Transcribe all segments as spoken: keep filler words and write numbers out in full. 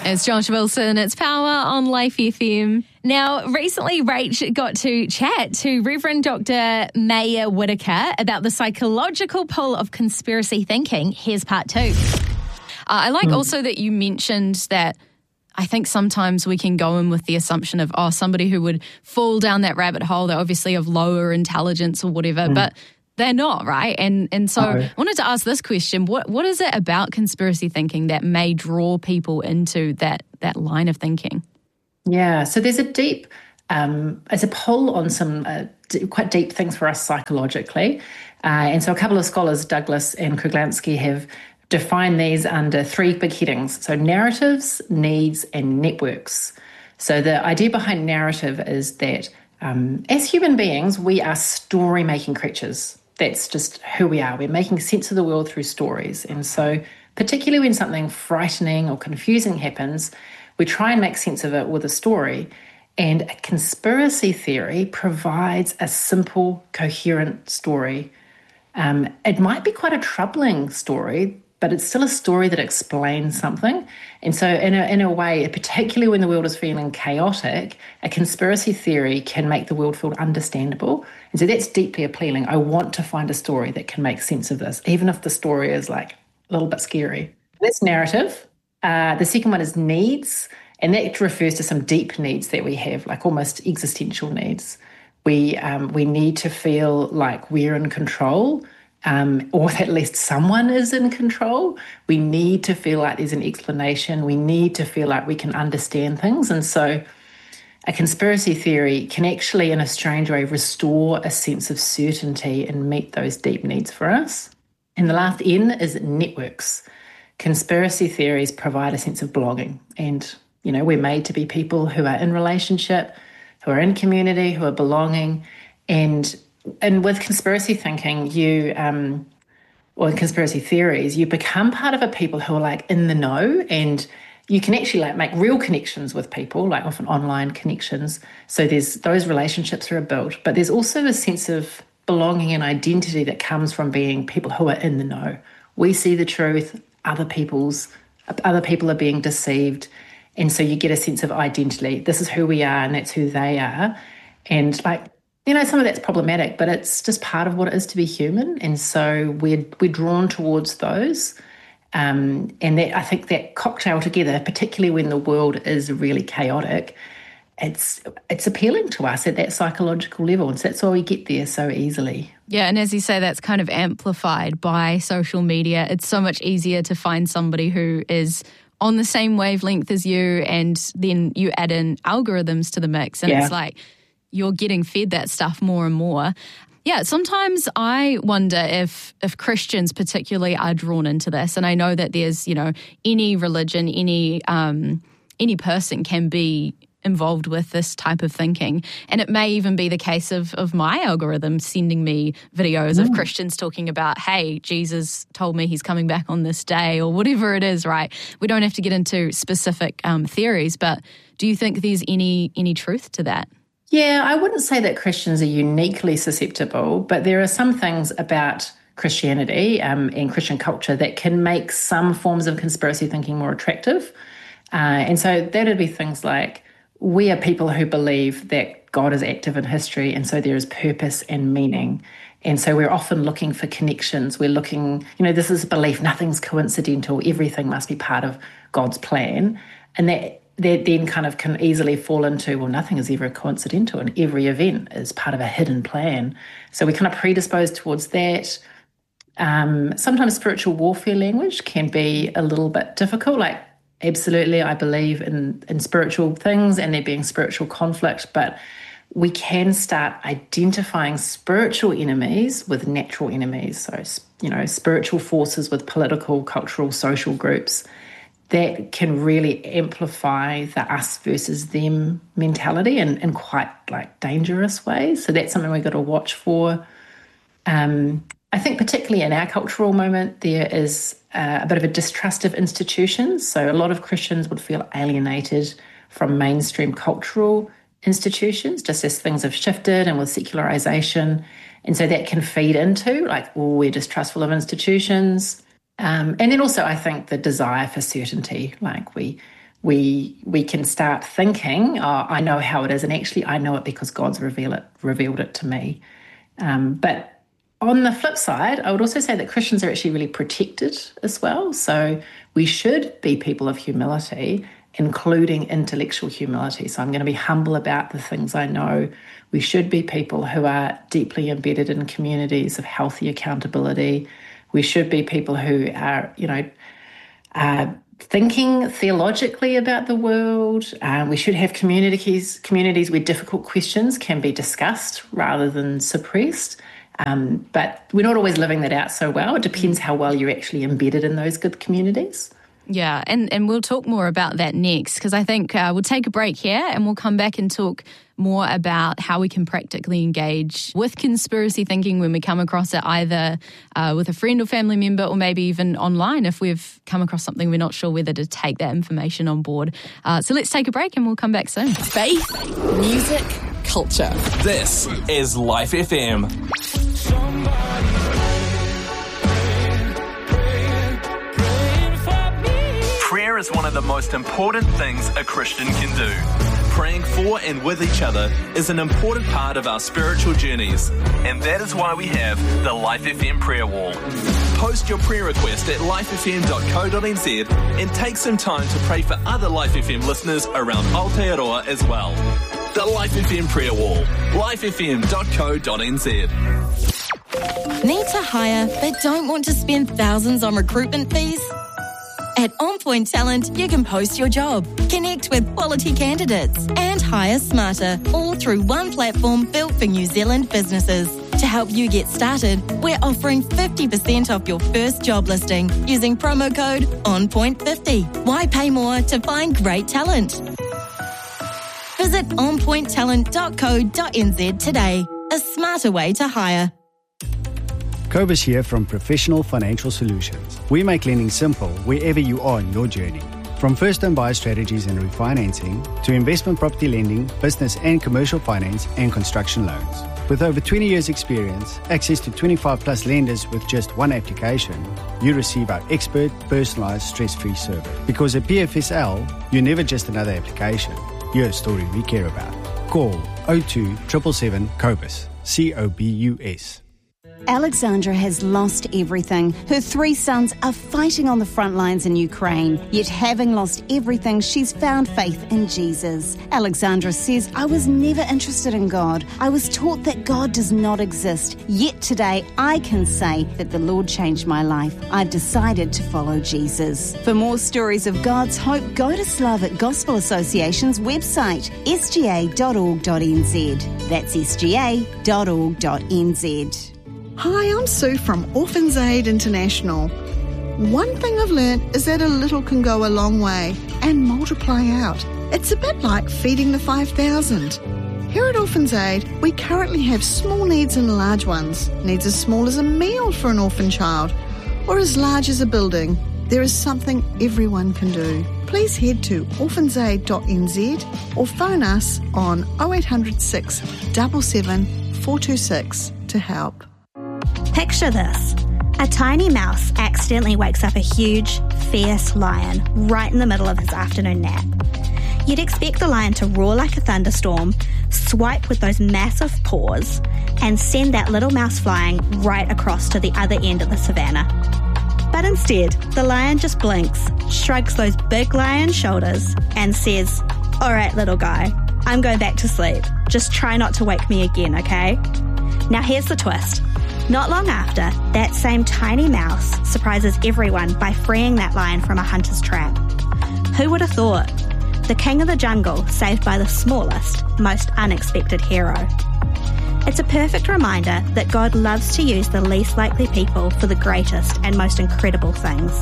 It's Josh Wilson. It's Power on Life F M. Now, recently, Rach got to chat to Reverend Doctor Maya Whitaker about the psychological pull of conspiracy thinking. Here's part two. Uh, I like mm. also that you mentioned that I think sometimes we can go in with the assumption of, oh, somebody who would fall down that rabbit hole, they're obviously of lower intelligence or whatever, mm. but they're not, right? And and so no. I wanted to ask this question. What what is it about conspiracy thinking that may draw people into that that line of thinking? Yeah, so there's a deep, um, there's a pull on some uh, d- quite deep things for us psychologically. Uh, and so a couple of scholars, Douglas and Kruglanski, have defined these under three big headings. So narratives, needs, and networks. So the idea behind narrative is that um, as human beings, we are story-making creatures. That's just who we are. We're making sense of the world through stories. And so particularly when something frightening or confusing happens, we try and make sense of it with a story. And a conspiracy theory provides a simple, coherent story. Um, it might be quite a troubling story, but it's still a story that explains something. And so in a, in a way, particularly when the world is feeling chaotic, a conspiracy theory can make the world feel understandable. And so that's deeply appealing. I want to find a story that can make sense of this, even if the story is like a little bit scary. That's narrative. Uh, the second one is needs, and that refers to some deep needs that we have, like almost existential needs. We um, we need to feel like we're in control, um, or at least someone is in control. We need to feel like there's an explanation. We need to feel like we can understand things. And so a conspiracy theory can actually, in a strange way, restore a sense of certainty and meet those deep needs for us. And the last N is networks. Conspiracy theories provide a sense of belonging. And, you know, we're made to be people who are in relationship, who are in community, who are belonging. And and with conspiracy thinking, you, um, or conspiracy theories, you become part of a people who are like in the know, and you can actually like make real connections with people, like often online connections. So there's those relationships are built, but there's also a sense of belonging and identity that comes from being people who are in the know. We see the truth, other people's, other people are being deceived. And so you get a sense of identity. This is who we are and that's who they are. And like, you know, some of that's problematic, but it's just part of what it is to be human. And so we're, we're drawn towards those. Um, and that I think that cocktail together, particularly when the world is really chaotic, it's it's appealing to us at that psychological level. And so that's why we get there so easily. Yeah, and as you say, that's kind of amplified by social media. It's so much easier to find somebody who is on the same wavelength as you, and then you add in algorithms to the mix, and yeah. It's like you're getting fed that stuff more and more. Yeah, sometimes I wonder if if Christians particularly are drawn into this, and I know that there's, you know, any religion, any um, any person can be involved with this type of thinking. And it may even be the case of, of my algorithm sending me videos mm. of Christians talking about, hey, Jesus told me he's coming back on this day, or whatever it is, right? We don't have to get into specific um, theories, but do you think there's any any truth to that? Yeah, I wouldn't say that Christians are uniquely susceptible, but there are some things about Christianity um, and Christian culture that can make some forms of conspiracy thinking more attractive. Uh, and so that would be things like, we are people who believe that God is active in history, and so there is purpose and meaning. And so we're often looking for connections. We're looking, you know, this is a belief, nothing's coincidental, everything must be part of God's plan. And that, that then kind of can easily fall into, well, nothing is ever coincidental, and every event is part of a hidden plan. So we kind of predispose towards that. Um, sometimes spiritual warfare language can be a little bit difficult, like, absolutely, I believe in, in spiritual things and there being spiritual conflict, but we can start identifying spiritual enemies with natural enemies. So, you know, spiritual forces with political, cultural, social groups that can really amplify the us versus them mentality in, in quite like dangerous ways. So that's something we've got to watch for. Um, I think particularly in our cultural moment, there is uh, a bit of a distrust of institutions. So a lot of Christians would feel alienated from mainstream cultural institutions, just as things have shifted and with secularization. And so that can feed into like, oh, we're distrustful of institutions. Um, and then also I think the desire for certainty, like we we we can start thinking, oh, I know how it is, and actually I know it because God's revealed it, revealed it to me. Um, but on the flip side, I would also say that Christians are actually really protected as well. So we should be people of humility, including intellectual humility. So I'm going to be humble about the things I know. We should be people who are deeply embedded in communities of healthy accountability. We should be people who are, you know, uh, thinking theologically about the world. Uh, we should have communities, communities where difficult questions can be discussed rather than suppressed. Um, but we're not always living that out so well. It depends how well you're actually embedded in those good communities. Yeah, and, and we'll talk more about that next, because I think uh, we'll take a break here and we'll come back and talk more about how we can practically engage with conspiracy thinking when we come across it, either uh, with a friend or family member, or maybe even online if we've come across something we're not sure whether to take that information on board. Uh, so let's take a break and we'll come back soon. Faith, music, culture. This is Life F M. Prayer is one of the most important things a Christian can do. Praying for and with each other is an important part of our spiritual journeys, and that is why we have the Life F M prayer wall. Post your prayer request at life f m dot co dot n z and take some time to pray for other Life F M listeners around Aotearoa as well. The Life F M prayer wall, life f m dot co dot n z. Need to hire but don't want to spend thousands on recruitment fees? At On Point Talent, you can post your job, connect with quality candidates, and hire smarter, all through one platform built for New Zealand businesses. To help you get started, we're offering fifty percent off your first job listing using promo code on point fifty. Why pay more to find great talent? Visit on point talent dot co dot n z today. A smarter way to hire. Cobus here from Professional Financial Solutions. We make lending simple wherever you are in your journey. From first-time buyer strategies and refinancing to investment property lending, business and commercial finance and construction loans. With over twenty years experience, access to twenty-five plus lenders with just one application, you receive our expert, personalised, stress-free service. Because at P F S L, you're never just another application. You're a story we care about. Call oh two seven seven seven COBUS, C O B U S. Alexandra has lost everything. Her three sons are fighting on the front lines in Ukraine. Yet having lost everything, she's found faith in Jesus. Alexandra says, I was never interested in God. I was taught that God does not exist. Yet today, I can say that the Lord changed my life. I've decided to follow Jesus. For more stories of God's hope, go to Slavic Gospel Association's website, s g a dot org dot n z. That's s g a dot org dot n z. Hi, I'm Sue from Orphans Aid International. One thing I've learned is that a little can go a long way and multiply out. It's a bit like feeding the five thousand. Here at Orphans Aid, we currently have small needs and large ones. Needs as small as a meal for an orphan child or as large as a building. There is something everyone can do. Please head to orphans aid dot n z or phone us on oh eight hundred six seven seven four two six to help. Picture this. A tiny mouse accidentally wakes up a huge, fierce lion right in the middle of his afternoon nap. You'd expect the lion to roar like a thunderstorm, swipe with those massive paws, and send that little mouse flying right across to the other end of the savannah. But instead, the lion just blinks, shrugs those big lion shoulders, and says, "All right, little guy, I'm going back to sleep. Just try not to wake me again, okay?" Now here's the twist. Not long after, that same tiny mouse surprises everyone by freeing that lion from a hunter's trap. Who would have thought? The king of the jungle saved by the smallest, most unexpected hero. It's a perfect reminder that God loves to use the least likely people for the greatest and most incredible things.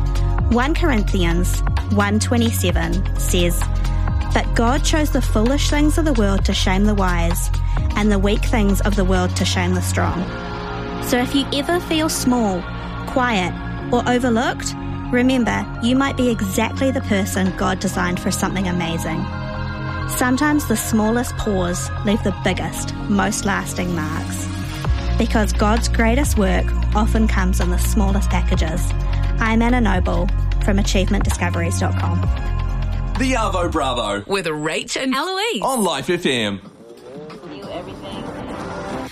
First Corinthians one twenty-seven says, "But God chose the foolish things of the world to shame the wise, and the weak things of the world to shame the strong." So if you ever feel small, quiet, or overlooked, remember you might be exactly the person God designed for something amazing. Sometimes the smallest paws leave the biggest, most lasting marks. Because God's greatest work often comes in the smallest packages. I'm Anna Noble from achievement discoveries dot com. The Arvo Bravo with Rach and Eloise on Life F M.